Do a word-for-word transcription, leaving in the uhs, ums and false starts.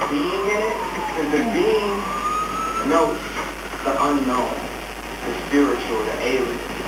being in it, because the being knows the unknown, the spiritual, the alien.